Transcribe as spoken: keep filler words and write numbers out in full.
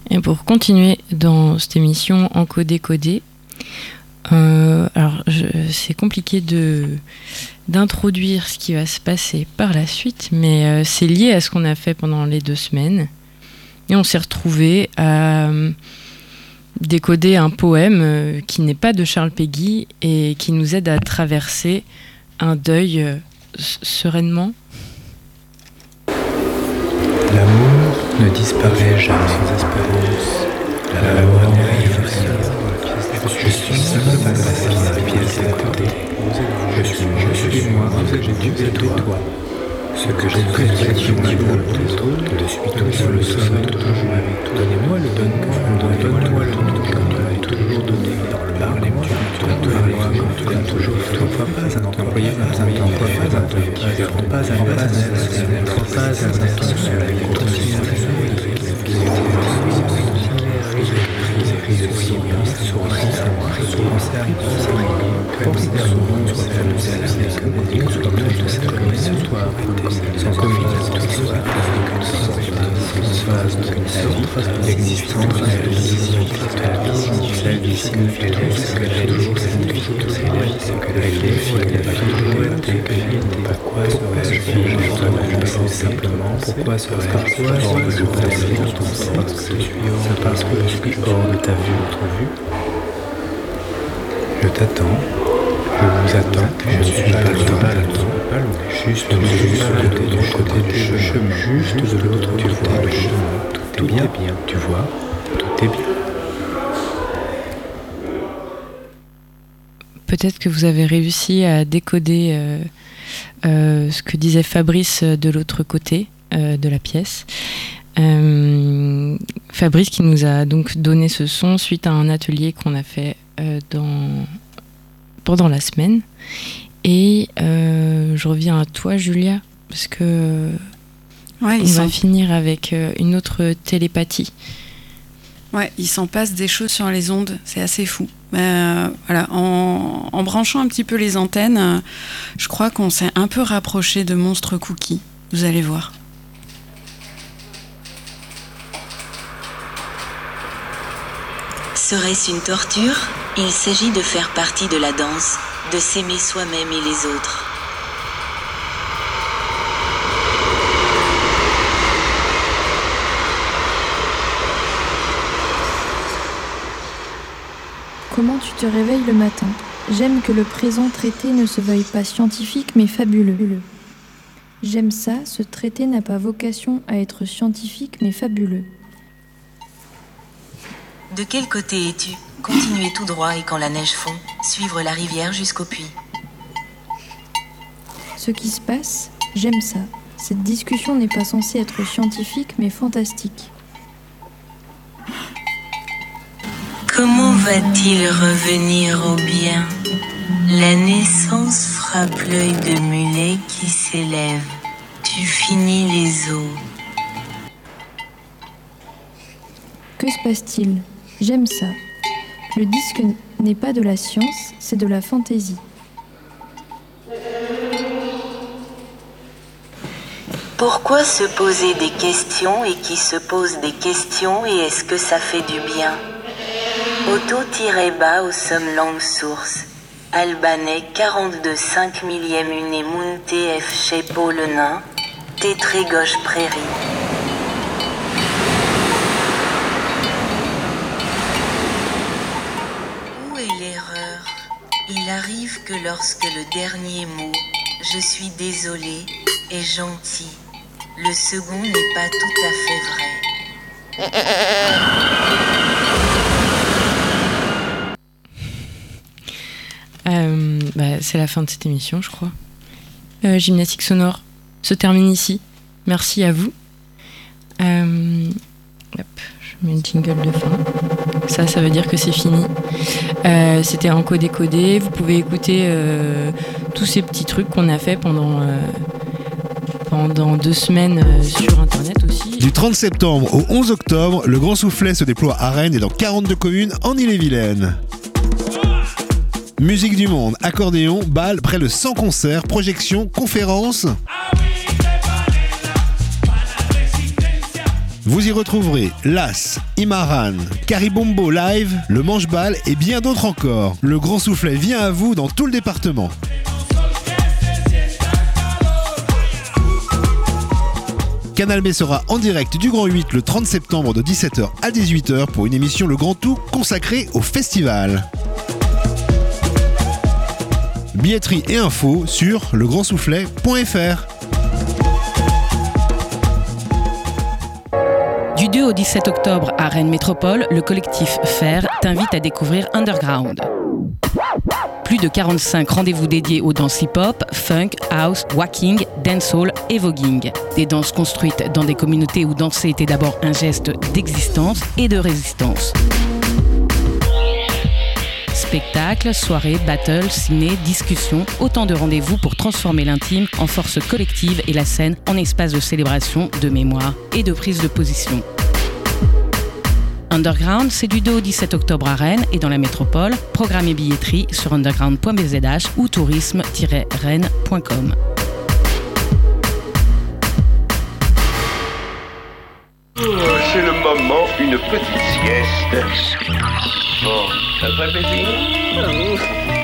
Et pour continuer dans cette émission Encodé Codé, euh, alors je, c'est compliqué de, d'introduire ce qui va se passer par la suite, mais euh, c'est lié à ce qu'on a fait pendant les deux semaines. Et on s'est retrouvés à euh, décoder un poème euh, qui n'est pas de Charles Péguy et qui nous aide à traverser un deuil euh, sereinement. L'amour ne disparaît jamais sans espérance. L'amour arrive seul. Je suis seul face à la pièce d'à côté. Je suis, je suis moi, j'ai dû de toi. Ce que j'ai fait, c'est que tu vaut l'autre, je suis tout sur le sol, toujours avec toi. Donnez-moi le don que donne-moi le don que tu m'avais toujours donné. Parlez-moi, tu dois parler-moi quand tu as toujours fait. N'emploie pas un employé, n'emploie pas un truc qui ne rend pas un pas, ne prend pas un intention, continue à pourquoi serais-je hors de ta vue? C'est parce que je suis hors de ta vue, notre vue. Je t'attends, je vous attends, je ne suis pas loin, juste de l'autre côté du chemin, juste de l'autre côté du chemin. Tout est bien, tu vois, tout est bien. Peut-être que vous avez réussi à décoder euh, euh, ce que disait Fabrice de l'autre côté euh, de la pièce. Euh, Fabrice qui nous a donc donné ce son suite à un atelier qu'on a fait euh, dans, pendant la semaine. Et euh, je reviens à toi, Julia, parce que ouais, on va s'en... finir avec euh, une autre télépathie. Ouais, il s'en passe des choses sur les ondes, c'est assez fou. Euh, voilà, en, en branchant un petit peu les antennes, euh, je crois qu'on s'est un peu rapproché de Monstre Cookie. Vous allez voir. Serait-ce une torture ? Il s'agit de faire partie de la danse, de s'aimer soi-même et les autres. Comment tu te réveilles le matin ? J'aime que le présent traité ne se veuille pas scientifique mais fabuleux. J'aime ça, ce traité n'a pas vocation à être scientifique mais fabuleux. De quel côté es-tu ? Continuer tout droit et quand la neige fond, suivre la rivière jusqu'au puits. Ce qui se passe, j'aime ça. Cette discussion n'est pas censée être scientifique mais fantastique. Comment va-t-il revenir au bien ? La naissance frappe l'œil de mulet qui s'élève. Tu finis les os. Que se passe-t-il ? J'aime ça. Le disque n'est pas de la science, c'est de la fantaisie. Pourquoi se poser des questions et qui se pose des questions et est-ce que ça fait du bien ? Auto-bas au somme langue source. Albanais quarante-deux cinq millième une moun T F chez Paul le nain. Tétré gauche prairie. Où est l'erreur ? Il arrive que lorsque le dernier mot, je suis désolé, est gentil, le second n'est pas tout à fait vrai. Euh, bah, c'est la fin de cette émission, je crois. Euh, Gymnastique sonore se termine ici. Merci à vous. Euh, hop, je mets une jingle de fin. Ça, ça veut dire que c'est fini. Euh, c'était Encodé Codé. Vous pouvez écouter euh, tous ces petits trucs qu'on a fait pendant, euh, pendant deux semaines euh, sur Internet aussi. Du trente septembre au onze octobre, le Grand Soufflet se déploie à Rennes et dans quarante-deux communes en Ille-et-Vilaine. Musique du monde, accordéon, bal, près de cent concerts, projections, conférences. Vous y retrouverez Las, Imaran, Caribombo Live, le Manche-Balle et bien d'autres encore. Le Grand Soufflet vient à vous dans tout le département. Canal B sera en direct du Grand huit le trente septembre de dix-sept heures à dix-huit heures pour une émission Le Grand Tout consacrée au festival. Billetterie et infos sur le grand soufflet point f r. Du deux au dix-sept octobre à Rennes Métropole, le collectif Faire t'invite à découvrir Underground. Plus de quarante-cinq rendez-vous dédiés aux danses hip-hop, funk, house, walking, dancehall et voguing. Des danses construites dans des communautés où danser était d'abord un geste d'existence et de résistance. Spectacles, soirées, battles, ciné, discussions, autant de rendez-vous pour transformer l'intime en force collective et la scène en espace de célébration, de mémoire et de prise de position. Underground, c'est du deux au dix-sept octobre à Rennes et dans la métropole. Programme et billetterie sur underground point b z h ou tourisme tiret rennes point com. C'est le moment, une petite sieste. Bon, ça te fait plaisir?